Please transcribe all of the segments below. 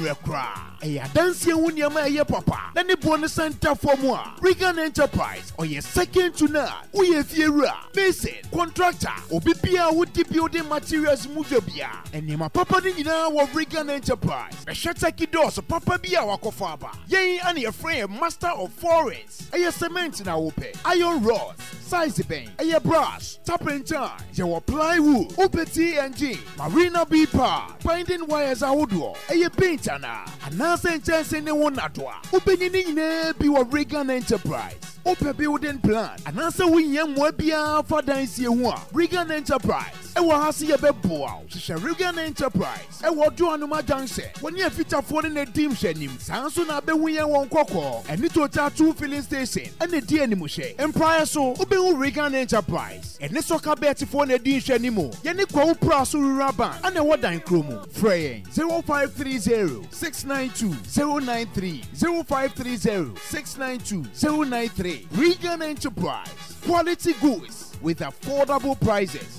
Kra. Eya dansi wunyama eye papa. Na ne bonus center for moi. Regan Enterprise or your second to none. Uye fiera. Mason, contractor, Obipia would building materials mujabia. And Yama Papa Nina of Regan Enterprise. A Shataki doors of Papa Bia Wakofaba. Yea, and your friend, master of forests. A cement na ope. Iron rods, size bang, a brush, tap and tie. You plywood, Opeti and G, Marina B Park, binding wires outdoor. A painter na. And now sentence in the one atwa. Opening in be wa Regan Enterprise. Open building plan. And answer we young webia for dance Regan Enterprise. Ewa hasi ya beboa. Shisha Regan Enterprise. Ewa do anuma junction. When you fit afford in a team shenim. Sansu na be we won koko. And it was 2 filling station. And the DNA mushe. Empire so open Regan Enterprise. And this soka beti for the D shenimo. Yani kwa prasu raban. And the wadan kromo. Freying 0530 692 093 0530 692 093. Regan Enterprise. Quality goods with affordable prices.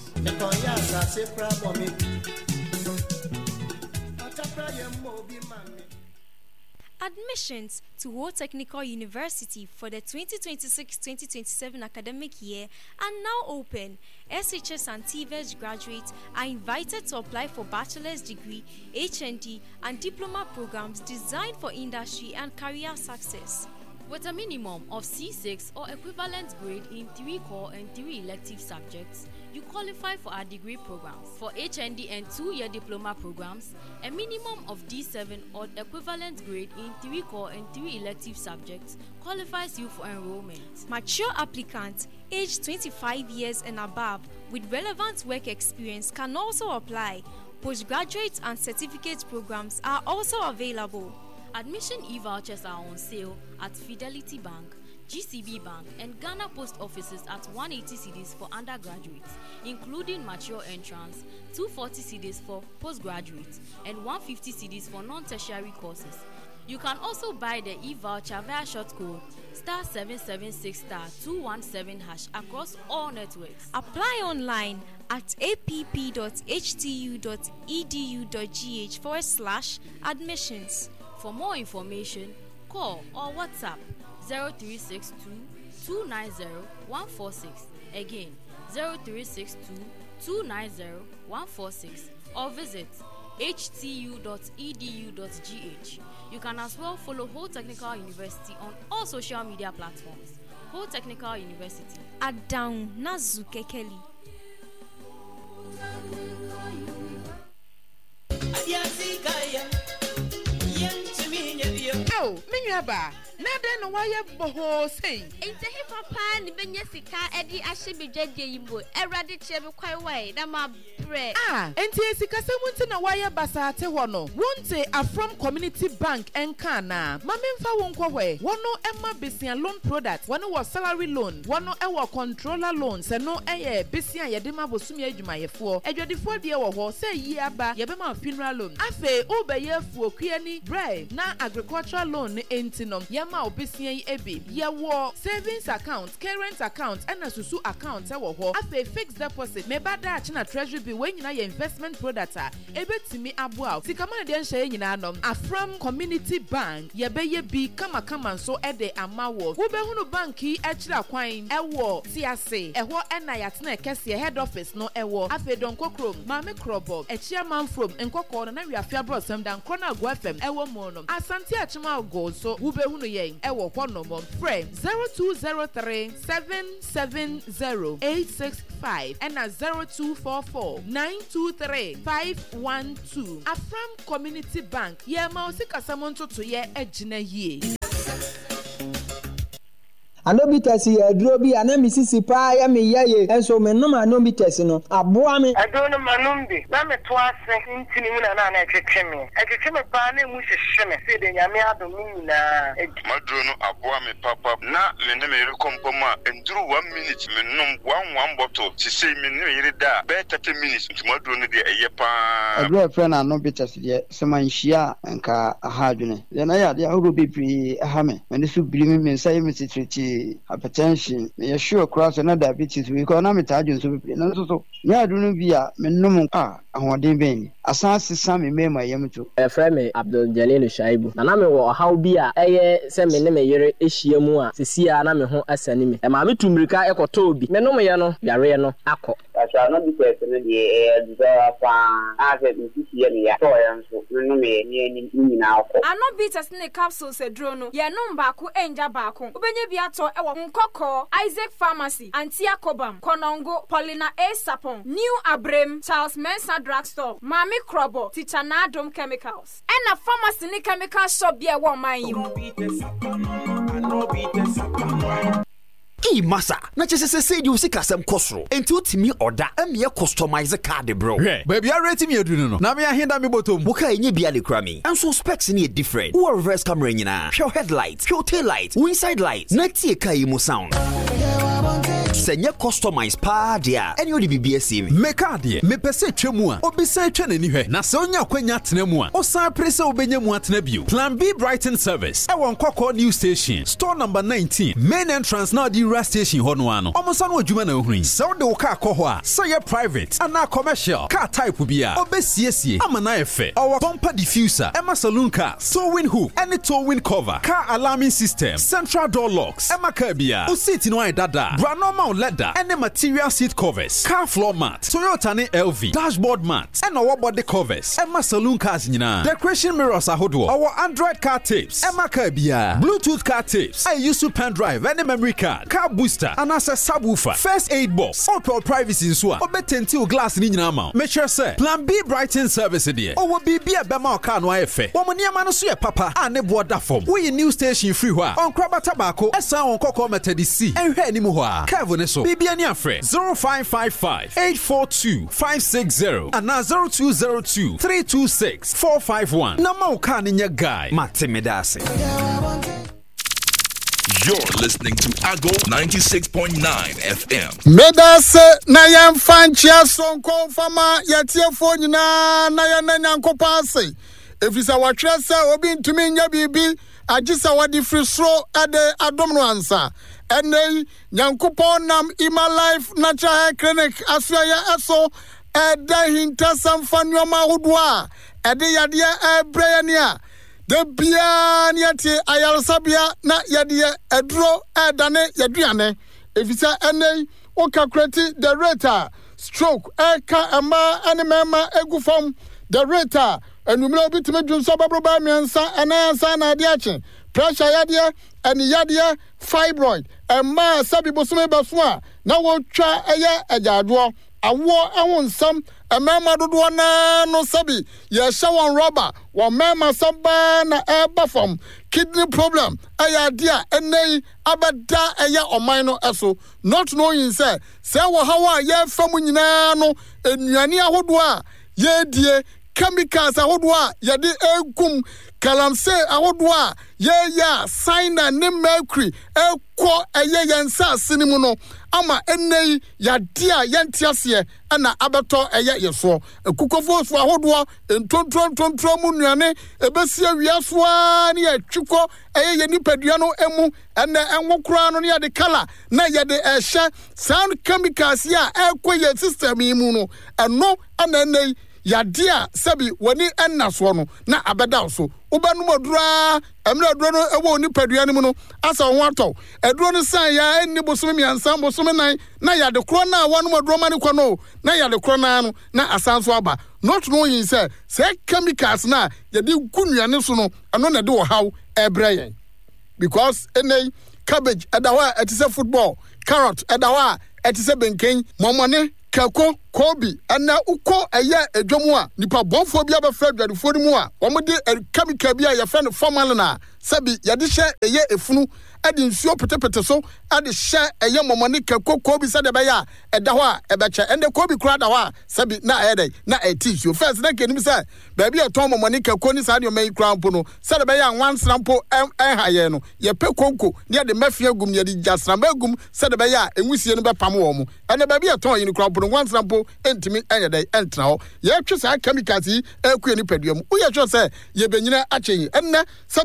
Admissions to World Technical University for the 2026-2027 academic year are now open. SHS and TVET graduates are invited to apply for bachelor's degree, HND, and diploma programs designed for industry and career success. With a minimum of C6 or equivalent grade in 3 core and 3 elective subjects, you qualify for our degree programs. For HND and 2-year diploma programs, a minimum of D7 or equivalent grade in 3 core and 3 elective subjects qualifies you for enrollment. Mature applicants aged 25 years and above with relevant work experience can also apply. Postgraduate and certificate programs are also available. Admission e-vouchers are on sale at Fidelity Bank, GCB Bank, and Ghana Post Offices at 180 cedis for undergraduates, including mature entrance, 240 cedis for postgraduates, and 150 cedis for non-tertiary courses. You can also buy the e-voucher via short code *776*217# across all networks. Apply online at app.htu.edu.gh/admissions. For more information, call or WhatsApp 0362 290 146. Again, 0362 290 146, or visit htu.edu.gh. You can as well follow Whole Technical University on all social media platforms. Whole Technical University. Adown Nazukekeli. Oh, Minyaba, Nadan, why you boho say? Ain't a hip hop and Benyasika, Eddie Ashibi Jedibo, a radical quite way, that my bread. Ah, and Tiesika, someone to know why you basate wano. Won't say a from Community Bank and Kana. Mamma won't go away. One no Emma Bissian loan product, one was salary loan, one no our controller loans, and no air Bissia Yadima was Sumia Jumaya for, and you're the 4th year or say Yaba, Yabema funeral loan. Afe, Oba year for Kiani, Bray, na agricultural loan intinum, Yama Obisian Ebi, Yawo, savings account, current account, and a Susu account, Afe fixed deposit, Mebada China Treasury be when you know your investment product, Ebet to me abuao, Sikamana den Shayin Anum, a from Community Bank, Yabeye be Kama so Ede Amawo, Ubehunu Banki, Echra Quine, Ewo, CSA, Ewo Enayatne Kessie head office, no Ewo, Afe Don Kokrom, Mame Krobo, a chairman from Enkoko, and we are Fabro, some down Kona Guafem, Ewo Monum, Asante Achima go so Ubehunu Yang, Ewo Konomon, frame 0203 770 865 and a 0244 923 512. A from Community Bank, yeah, Mausika Samonto to ye ejina ye. Anobites here, Drobi, and Mississippi, I am a ye, and so me no anobites no. A boame, I don't know Manumbi. I'm a twice in Tinimuna and I can me. I can a panel which is shimmy, said in Yamia Domina. Madrono, a boame, Papa, not Meneme Compoma, and drew 1 minute, menum, one bottle, to say me da, better 10 minutes to Madrono de Ayapa. A great friend, and no bitters yet, some shia and car a hardune. Then I had the Ogo be pre Hame, and this would bring me and say, Mr. Trichy. be hypertension me sure cross na diabetes we ko na me tajo so be na so nya adunu bi a me nom ahoden ben asan sesa me me mayem to friend me Abdul Jalil Shaibu na me wo how bi a eye se me ne me yere ehia mu a sesia na me ho asani me ma me tumrika ekoto obi me nom ye no yare no akọ asa no bi person de desire fa ase bi sie ne ya to yan so me nom ye ni nyina akọ ano bitters ne capsules edro no ye nom ba ko enja ba ko obenye bi ato e wo nkokọ Isaac Pharmacy Antia Kobam Konongo Paulina A Sapon New Abrem Charles Mensa Drugstore Mami Krobo Tichana Dom Chemicals and a pharmacy ni chemical shop bi e wo man yi masa na chese se di usika sem kosro enti utimi order amie customize card bro baby I rate me adunu no na me ahenda me botom buka enye bia le krami and so specs ni different who reverse camera nyina show headlights show tail lights inside lights na tie kai mu sound senye customize pa dia any odi BBS me card me pese twemu a obisa twa nani hwe na se onya kwanya tena mu a osan prese obenya mu atena bio Plan B Brighton Service e won kokko new station store number 19 main entrance na di station hono ano omosa no adwuma na ohun so de wo car kɔ hɔ a say private and commercial car type bia obesiesie amana efe our bumper diffuser ema saloon cars towing hook any towing cover car alarming system central door locks ema car bia o seat no ai dada bra normal leather any material seat covers car floor mat Toyota ne LV dashboard mat and our body covers ema saloon cars nyina decoration mirrors ahodo our Android car tapes ema car bia Bluetooth car tapes I use pen drive any memory card car booster and as a subwoofer first aid box auto privacy so obetenti o glass ni nyina ma make sure say Plan B Brighton Service there o wo bibia be ma car no ayefe wo mo niam no so ye papa a ne bo da fom we new station free ho a on kraba tabako esa on kokko metadi c enhwe ani mu ho a Kevo ne so bibia ni afre 0555 842 560 and 0202 326 451 na ma o car ni nya guy matemedase. You're listening to Ago 96.9 FM. Medase na yamfanchia sonko fama yatiefo nyina na yananyanko pase. Efisa watwese obi ntumi nya bibi agisa wadi frisro ade adom no ansa. Ene nyankopon nam Ima Life Natural Hair Clinic asya eso eda hinta samfanwa hudwa ede yade ebreyania de bia niate ayalsabia na yade edro edane yaduane efisa ene o calculate the rate stroke eka ama animema egufom the rate enumero bitime dwunso babroba miensa anayansa na ade ache pressure yade eni yade fibroid ema sabi bosume basua na wo twa eye ajadwo awo awonsam emema dodo na no sabi ye shawon rubber wo mema samba na eba from kidney problem aya dia enei abada aya oman no eso not knowing say wo hawa ye fam nyina no enuane ahodo a ye die chemicals ahodo a ye de egum kalamse ahodo a ye ya cyanide ne mercury ekọ eye yensa sinimu no ama enei ya dia yentiase na abeto eye yeso ekukofo so ahodo entontron mu nuane ebesi awiaso a ne atwiko eye ye nipadua no emu ene enwokura no ne ya de kala na ye de ehye sound chemicals ya ekọ ye system imu no eno ana enei ya dia sabi woni ennaso no na abeda so ubanu modura emre aduro no ewo ni padua ni mu no asa ho atọ aduro no san ya enni bosome miansa bosome nan na ya de kro na wanu moduro mani kwa no na ya de kro na no na asanso aba not knowing say chemicals na ya de gunuane so no eno na de wo haw ebrayen because any cabbage edawa etise football carrot edawa etise benken momone kako kobi ana uko eye edwomu a nipa bonfo bia be fra dwadufo ni mu a omode chemical bia ya friend formal na sabi ya de hye eye efunu ade nsuo petepete so ade hye eye momone kako kobi sade be ya eda ho a ebeche ende kobi kura da ho a sabi na ede na etissue first na kenim say ba bia ton momone kako ni sade o mai kura mpo no sade be ya nwansra mpo haye no ye pe konko ne de mafia gum ye de jasra magum sade be ya enwusie no be pam wo mu ene ba bia ton yin kura mpo no nwansra mpo entimi enyedai entra ho ye twa sa chemicals yi ekue ni paduam wo ye twa say ye benyina achen enne sabi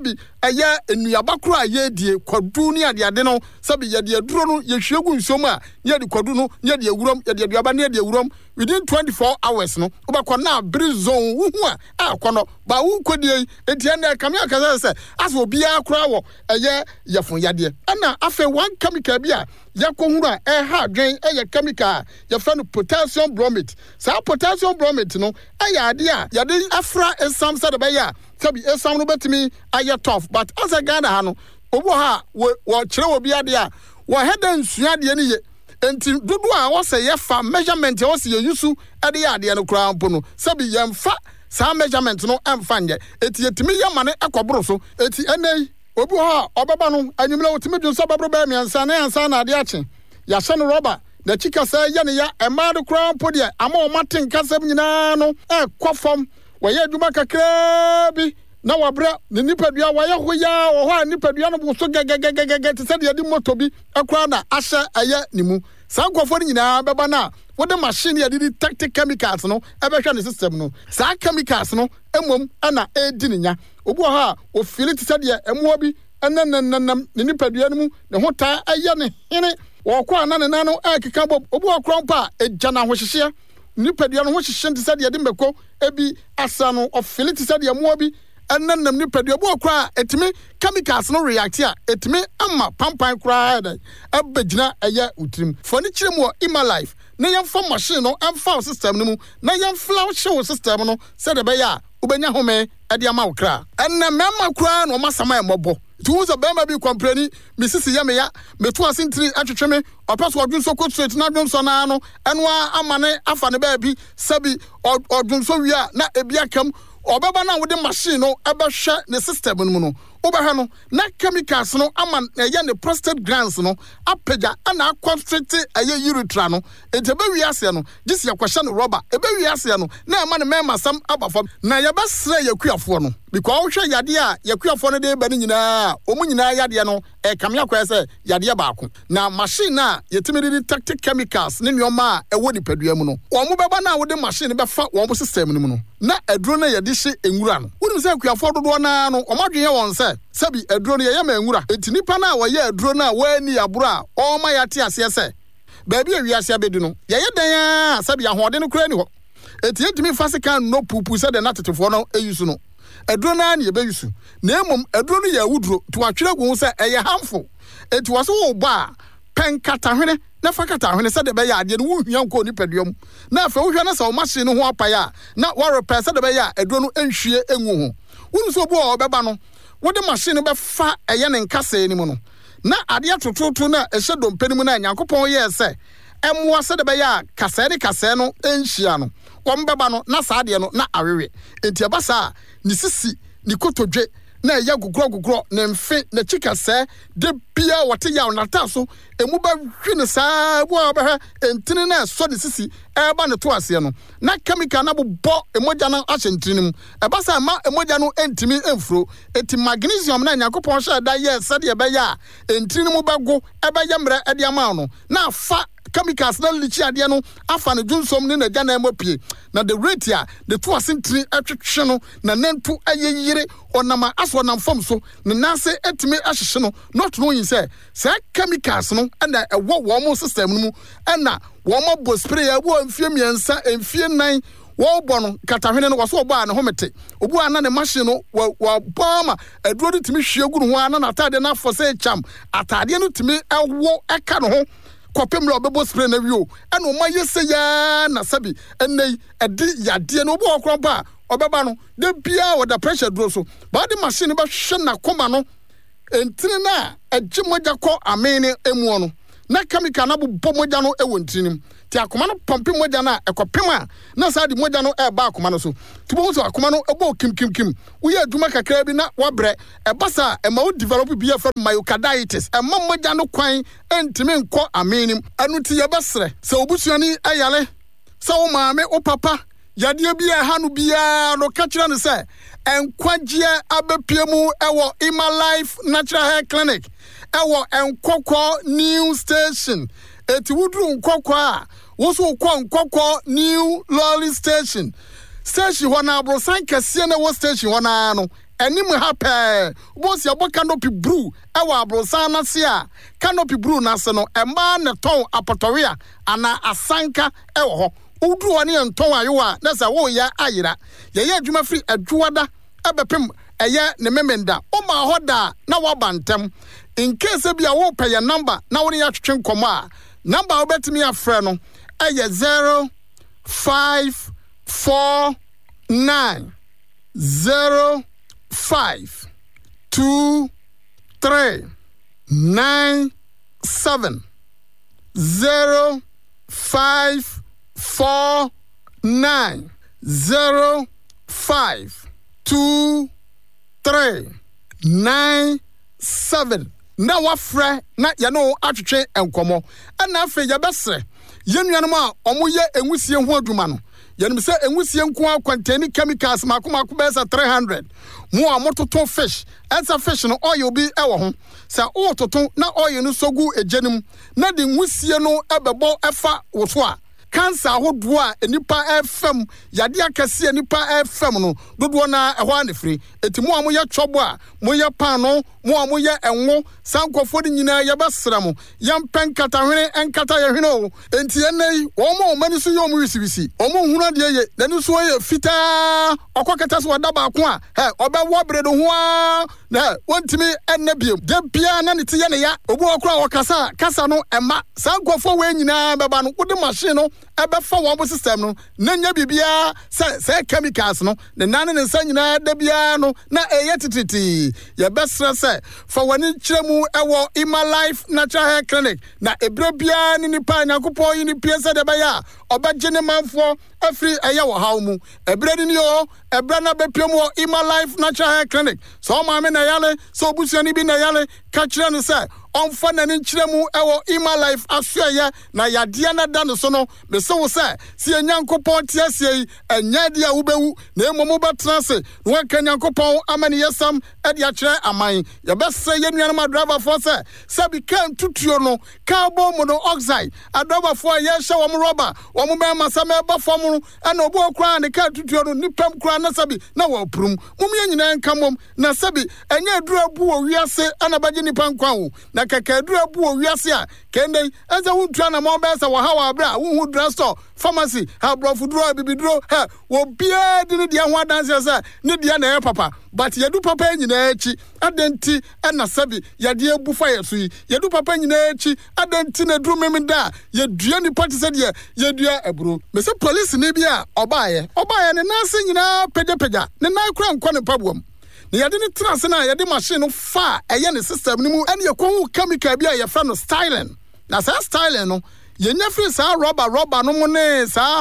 ɛyɛ enuaba koro a yɛdie kwadu ne ade no sabi yɛde aduro no yɛhwie gu nsuom a yɛde kwadu no yɛde awuram yɛde aduaba ne yɛde awuram within 24 hours no wobɛkɔ na abere zone wuhu a akɔ no ba wo kodie etia na kamia kasa sɛ aso obiara kora wɔ ɛyɛ yɛfon yadeɛ ɛna afɛ one chemical bi a yɛkɔhuru a ɛha adwen ɛyɛ chemical yɛfrɛ no potassium bromate saa potassium bromate no ɛyɛ ade a yɛde afra esam sɛ de bɛyɛ a sabi esam no betimi ayɛ tough but as a Ghana ha no obo ha wo kyerɛ obi ade a wo heda nsua ade ne ye enti dodo a wo sɛ yɛfa measurement wo sɛ yɛyusu ade yɛ ade no kura mpo no sabi yɛmfa saa measurement no ɛmfa nyɛ eti yɛtimi yɛ mane ɛkɔboro so eti ɛnɛyi obi ha ɔbɛba no anyimla wotimi dwon sɛ bɛbro bɛ miɛnsa na yansa na ade akye yɛhyɛ no rɔba na chika sɛ yɛ ne ya ɛma de kura mpo de ama wo maten kasɛm nyinaa no ɛkɔ fam wɔyɛ adwuma kakra bi na wabra ne nipadua wɔyɛ hoya wɔ hɔ a nipadua no bo so gɛgɛgɛgɛgɛ te sɛ deɛ de moto bi akura na ahyɛ ɛyɛ ne mu saa nkɔfo no nyinaa bɛba na wode machine yɛde detect chemicals no ɛbɛhwɛ ne system no saa chemicals no emom ɛna ɛdi ne nya obi wɔ hɔ a ofili te sɛ deɛ ɛmoa bi ɛnananam ne nipadua no mu ne ho taa ɛyɛ ne hene wɔkɔ ana ne nan no ɛkeka bɔ obi wɔ kora mpo a ɛgya na ahohyehyeɛ nipadua no ho hyehye te sɛ deɛ de mbɛkɔ ebi asa no ofili te sɛ deɛ moa bi ɛnanam nipadua bo kora etimi chemicals no react a etimi ama pampan kora da abegyina ɛyɛ utrim foni kyerɛ mu ima life na yɛmfa machine no ɛmfa system no mu na yɛmfla show system no sɛ de bɛyɛ a ubenya home ɛde ama wo kra ɛnna mɛma kora no masama ɛmɔbɔ tu so bɛma bi komprani misisi ya meya metu asintiri atwetwe me ɔpɛso ɔdwonso ko straight na dwonso na no ɛnoa amane afa ne baabi sabi ɔdwonso wi a na ebi akam ɔbɛba na wode machine no ɛbɛhwɛ ne system no mu no wobɛhwɛ no na chemicals no ama ɛyɛ ne prostate glands no apagya ana constrict ɛyɛ urethra no ɛtɛbɛwi aseɛ no gyesi yɛkɔhyɛ no rɔba ɛbɛwi aseɛ no na ɛma ne mɛma sam aba fam na yɛbɛsrɛ yɛkuafoɔ no because wohwɛ yadeɛ a yɛkuafoɔ no de ba no nyinaa ɔmu nyinaa yadeɛ no ɛkamea kɔɛ sɛ yadeɛ baako na machine a yɛtumi de detect chemicals ne nneɔma a ɛwɔ nipadua mu no ɔmo bɛba na wode machine bɛfa wɔn system no mu no na aduro no yɛde hye enwura no wonim sɛ akuafoɔ dodoɔ naa no ɔmadwene wɔn sɛ sabi aduro no yɛyɛ ma enwura enti nipa na wɔyɛ aduro no a wɔani aburo a ɔma yɛate aseɛ sɛ baabi a wiase abɛdi no yɛyɛ dan a sabi ahoɔden no kura ni hɔ enti yɛntumi fa sika no pupu sɛ de na tetefoɔ no ɛyusu no aduro na ne yɛbɛyusu na emom aduro no yɛ awuduro to atwere gu sɛ ɛyɛ harmful enti wɔ so wo ba pen katahwene na fa katahwene sɛ de bɛyɛ adeɛ no wohia nko nipaduam na afɛ wohwɛ na sɛ wo machine no ho apae a na wɔrepɛ sɛ de bɛyɛ aduro no nhwie engu ho wonu so obu a ɔbɛba no wode machine no bɛfa ɛyɛ ne nkasɛɛ ni mu no na adeɛ tototo na ɛhyɛ dompe no mu na Nyankopɔn yɛ sɛ ɛmoa sɛ de bɛyɛ a kasɛɛ no enhyia no wɔn bɛba no na saa adeɛ no na awewe enti ɛba saa ne sisi ne kotodwe na ɛyɛ gugurɔ ne mfe na chika sɛ de bia wɔte yaw nata so emu ba hwe ne saa bo a bɛhwɛ entini na ɛsɔ ne sisi ɛba ne to aseɛ no na chemical na bobɔ emogya no ahyɛ ntini mu ɛba saa ma emogya no entimi emfuro eti magnesium na Nyankopɔn hyɛ da yɛ sɛ de ɛbɛyɛ a entini mu bɛgo ɛbɛyɛ mmerɛ ɛde ama no na afa chemicals na lichi adeɛ no afa ne dwonsom ne na gana emopie na the rate a the to asentiri atwetwe no na nantu ayeyire onama aso nam fam so ne nase etimi ahyehye no not knowing say chemicals no na ɛwɔ wɔn system no mu na wɔn bo spray ɛwɔ mfie miensa mfie nan wɔn bɔ no katahwene no wɔso ɔbɔ a ne homete obu ana ne machine no wɔ bɔma aduro de timi hwie gu no ho ana na atade na afɔ sɛ cham atade no timi ɛwɔ ɛka no ho kopem lo bebo spray na wio ena o ma yese ya na sabi enei edi yade na obo okronpa obeba no de bia wo da pressure duro so ba de machine ba hwe na koma no entini na agye mogya kɔ amene emu no na chemical na bobɔ mogya no ɛwɔ ntinim ti akoma no pompe mogya na ekɔpem a na sa de mogya no ɛba akoma no so ti bo so akoma no ɛbɔ kim wo yɛ adwuma kakra bi na wabrɛ ɛba sa ɛma wo develop bi yɛ from myocarditis ɛma mogya no kwan ɛntimi nkɔ amenim ɛno ti yɛbɛsrɛ sɛ obusuani ayale sɛ wo maame wo papa yadeɛ bi ɛha no bia no ka kyerɛ ne sɛ enkwagye abepie mu ɛwɔ Ima Life Natural Hair Clinic ɛwɔ Nkɔkɔ New Station eti wudru Nkɔkɔ a woso kɔ Nkɔkɔ New Lolly Station hɔ na abrosan kɛseɛ na wɔ station hɔ na no anim ha pɛ boss ya bo canopy brew ewa abrosan na se a canopy brew na se no emba ne ton apotoria ana asanka ewo ho udru woni enton ayewa na se wo ya ayira ye adwuma free adwuada ebepem eye ne memenda o ma hoda na wabantem in case bia wo pay your number na woni ya twetwe nkomo a number obetimi afre no eye 0549 052397 0549 052397 na wafre na ya no atwetwe enkomo na afa ya besre yenuanom a omoye enwusie ho adwuma no yenim se enwusie nko akwantani chemicals makoma besa 300 mo a mototo fish esa fish no oil bi ewo ho sa o toto na oil no sogu ejenim na de nwusie no ebebo efa woso a cancer ahodo a enipa FM yade akase enipa FM no dodo na ehwo anefri etimo a moye chobo a moye pan no mo a moye enwo sankofo de nyina ye besra mo yempen katahwene enkata ye hwene o enti enei wo mo mani so yo mo wisibisi o mo hunu de ye dani so ye fita okokata so wada ba ko a he obewo bredo ho a na wontimi ennabiem de bia na ne te ye ne ya obu okura okasa kasa no ema sankofo we nyina beba no wode machine no ebe fa wo system no na nya bibia se chemicals no ne nane ne nsa nyina da bia no na eye tititi ye besra se fa wani kiremu ewo Ima Life Natural Hair Clinic na ebra bia ni nipa nyankopon yi ni piese de baya obaje ne manfo afri eye wo hawmu ebra ni yo ebra na bepiemu Ima Life Natural Hair Clinic so ma me na yale so obusuani bi na yale ka kire no se onfa na ni kiremu ewo Ima Life asuye na yade na da no so no me se wo se si nyankopon tiasie enya dia wubewu na emomo betrase no ka nyankopon amani yesam ade a kire aman ye bese ye nuanama driver for se sabi kan tutuo no carbon monoxide adriver for ye hye wo rubber wo mo be masame ba fom no na obo okra ne kan tutuo no nipam kra na sabi na wo prum mum ye nyina nkamom na sabi enya adura bu wo wiase ana baje nipa nkwa wo na kaka adura bu wo wiase a kende eza hu tua na mo be se wo hawa abra hu drugstore pharmacy ha brofuduro bibiduro ha wo bia de ne dia ho adanse se ne dia na e papa but yedu papa nyina echi adenti na sabi yade ebufa yeso yi yedu papa nyina echi adenti na duru memda yedua ni party se de yedua eburo me se police ne bia obaye ne nase nyina pegapega ne na kura nkɔ ne pabuam ne yade ne trase na yade machine no fa eye ne system ni mu ene yekwu chemical bia ye fa no styling na sa styling no yenya free sa rubber no mu ne sa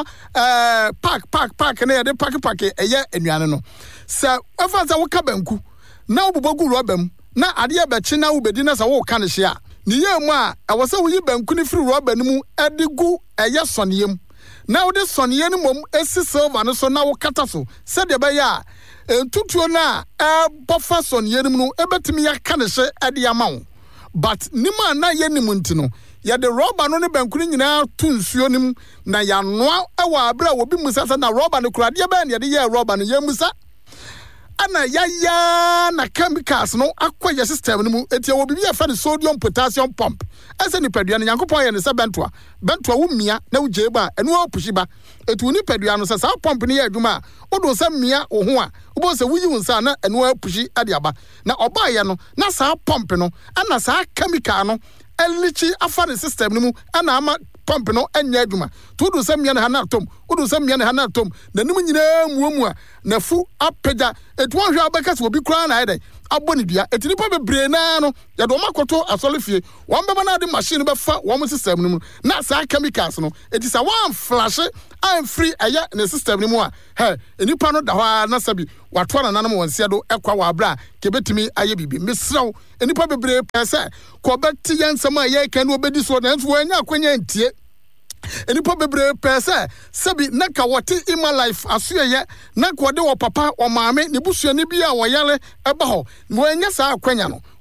pack ne yade pack eye anuane no sa afa za wo ka banku na obobogu rubber na ade e be chi na wo bedi na sa wo ka ne hye a ne yemu a awose wo yi banku ne free rubber no mu edigu eye soneyem na wo de soneye no mom esi silver no so na wo kata so se de be ya entutuo na bofa soneye no mu ebetimi ya ka ne hye ade amawo but nima na ye nimu ntino ya de rubber no ne banku nyina tu nsuo nim na ya noa ewa abra wo bi musa sa na rubber no kura de be na de ye rubber no ye musa ana ya na chemicals no akwa system no mu etia wo bibia fa sodium potassium pump ese ni padua no yankopon ye ne se bentoa wo mia na wo jeba enu wo pushiba etu ni padua no se sa pump ne ye adwuma odo se mia wo ho a wo se wuyi wonsa na enu wo pushi ade aba na oba ye no na sa pump no ana sa chemical no elichi afa the system no mu ana ama pump no enya adwuma to do sam yana hana tom odo sam yana hana tom na nim nyina muamu a na fu apega etu ahwe abakas obi kura na ede aboni bia etini pa bebre na no ya do makoto asolifie won beba na de machine be fa won system no mu na sa chemicals no eti sa one flash and free aya na system no mu a he enipa no da ho na sabi wato na nanam wonse do ekwa wa abra kebetimi aye bibi mesraw enipa bebre pese ko beti yansam aye kan obedi so na nso anya akwanya ntie enipa bebre pese sabi na ka wote Ima Life asuye na ko de wo papa o maame ne busuani bia wo yale eba ho wo anya sa akwanya no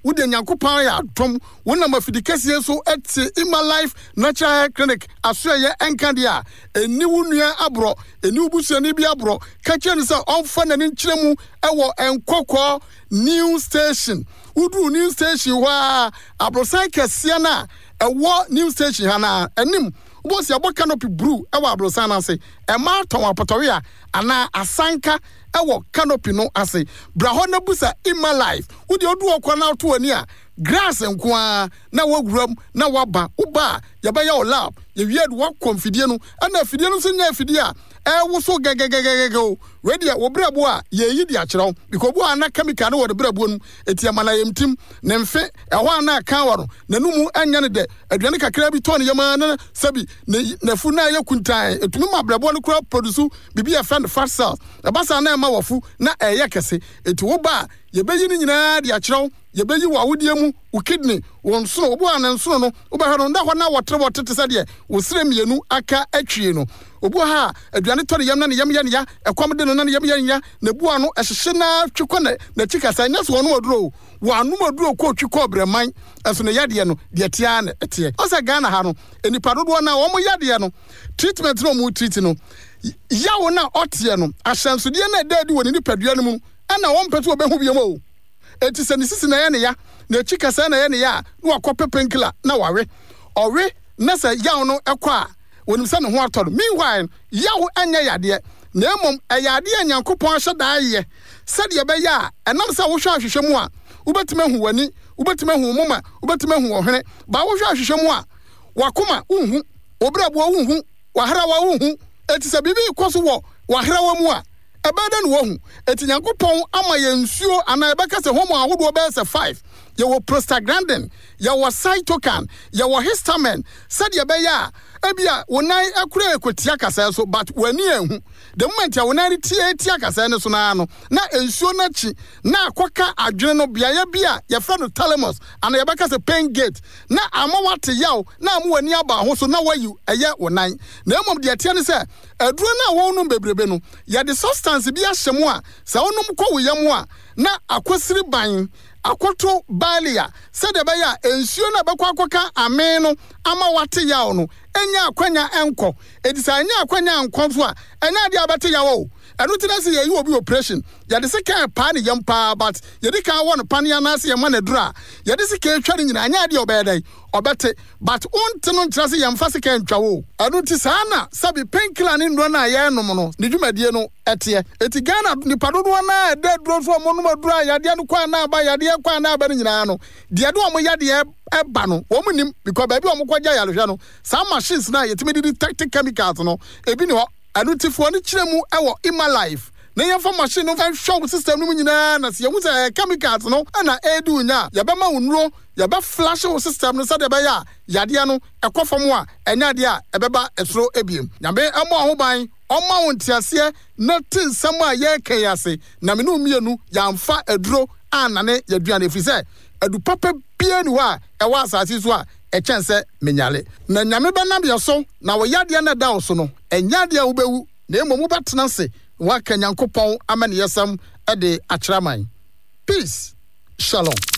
wode nyankopɔn ya tom wona mafidikasi so eti Ima Life Natural Clinic asoye enka dia eni wunua abro eni ubusuani bi abro ka kire se onfa nani nkyeremu ewo enkokɔ new station udu new station wa abrosan kese na ewo new station hana enim bosi abo canopy brew ewo abrosan ase e ma ton apotore a ana asanka ewo canopy no ase braho na busa Ima Life udi odu okwa na to ani a grass nkoa na waguram na waba uba yabaya o lab ye wied wa konfidie no ana afidie no so nya afidie a wo so gegegegege we dia wo brabo a ye yi dia kyerɛw because bo ana chemical no wo de brabo no etia mana yemtim ne mfe ɛho ana kan waro nanumu anya ne de aduane kakra bi ton yema na sabi na fu na ye kuntan etumi ma brabo no kura produce bibi ya friend fat cells abasa na ma wafu na ɛyɛ kese eti wo ba ye beyi ni nyina dia kyerɛw ye beyi wo awodie mu wo kidney wo nsono obo ana nsono no wo ba hano nda hɔ na wɔtete sɛ de wo sire mienu aka atwie no obo ha aduane tɔre yam na ne yam ya ekwam de no na ne yam ya na bua no ɛhyehye na twekɔ na chikasa nya so no aduro wo anu aduro ko twekɔ breman ɛso ne yade no de tia na ɛte ɔsɛ Ghana ha no enipa dodo na wo mo yade no treatment no mo treat no yawo na ɔte no ahyɛnsode na dadi wɔ ne nipadua no mu ana wɔn pɛto obehu biam o eti sɛ ne sisi na yɛ ne ya na chikasa na yɛ ne ya na wakɔ penkila na wawe ɔwe na sɛ yawo no ɛkɔ a wonim sɛ ne ho atɔ no meanwhile yawo anya yade na emom ayade anyankopɔn ahyɛ daaye sɛ de bɛyɛ a ɛnam sɛ wo hwɛ ahwehwɛ mu a wobɛtime hu wani wobɛtime hu moma wobɛtime hu ohwene ba wo hwɛ ahwehwɛ mu a wakoma unhu obrabo unhu wahrawa unhu eti sɛ bibi ikoso wo wahrawa mu a ɛbɛda no wahu eti nyankopɔn ama yɛ nsuo ana ɛbɛka sɛ homo ahodo bɛyɛ sɛ 5 yɛwɔ prostaglandin yɛwɔ cytokine yɛwɔ histamine sɛdeɛ ɛbɛyɛ a ebia wonan akura ekotia kasa so but wani ehu the moment ya wonan tie kasa ne so na no na ensuo na chi na akoka adwene no bia ya bia ya fra no thalamus ana yɛbɛka sɛ pain gate na amawate yaw na amu wani aba ho so na wayu ɛyɛ wonan na emom de tie ne sɛ aduro na wɔn bebrebe no ya de substance bi ahyɛ mu a sɛ wonom kɔ wo yam a na akosiri ban akoto balia said baya ensuo na bekwa akoka ame no ama wate yawo no enya akwanya enko edisa enya akwanya enko so a enya de abate yawo enu tina se ye obi operation ya de se kan pa ne yam pa but ye de kan won pan ya na se ye ma na dura ye de se kan twa ne nyina anya de obedai obete but unte no ntra se yam fa se kan twa wo enu ti sa na sabi painkiller ne ndo na ye nom no ne dwumadie no ete eti Ghana ni padodo na de dro so mo no dura ya de no kwa na ba ya de kwa na ba ne nyina no de de o mo ya de eba no wo munim because ba bi o mo kwa ja ya lohwe no some machines na yetime di tactic chemicals no ebi ne ho anutifo ne kiremu ewo Ima Life na yɛfa machine no fa show system no nyina na se yɛhu sɛ chemicals no ana edu nya yɛbɛma wonuro yɛbɛ flash wo system no sɛ de bɛyɛ yade no ɛkɔfam a ɛnya de a ɛbɛba ɛsoro ebiem nyame ɛmɔ ahoban ɔma wo ntiaseɛ na tinsɛm a yɛka yase na me no mienu yɛamfa aduro anane yɛduane fi sɛ adu papa bia ni hɔ a ɛwɔ asase so a ɛkyɛn sɛ menyale na nyame bɛnam yɛ so na wo yade na da wo so no ɛnya de a wobɛwu na emom wobɛtena se waka nyankopɔn ama ne yɛsɛm ɛde akyerɛman peace shalom